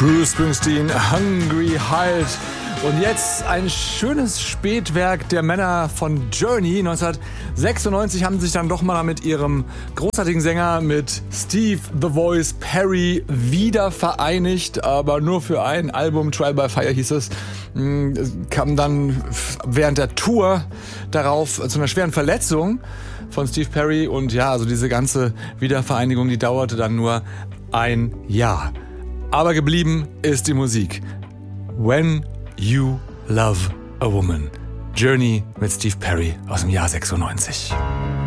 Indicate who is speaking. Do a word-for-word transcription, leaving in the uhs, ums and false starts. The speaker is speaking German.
Speaker 1: Bruce Springsteen, Hungry Heart. Und jetzt ein schönes Spätwerk der Männer von Journey. neunzehnhundertsechsundneunzig haben sie sich dann doch mal mit ihrem großartigen Sänger, mit Steve The Voice Perry, wieder vereinigt. Aber nur für ein Album, Trial by Fire hieß es. Kam dann während der Tour darauf zu einer schweren Verletzung von Steve Perry. Und ja, also diese ganze Wiedervereinigung, die dauerte dann nur ein Jahr. Aber geblieben ist die Musik. When You Love a Woman. Journey mit Steve Perry aus dem Jahr sechsundneunzig.